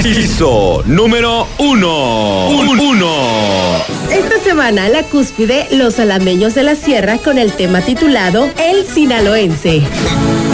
Piso número 1. Esta semana la cúspide, los alameños de la sierra con el tema titulado El Sinaloense.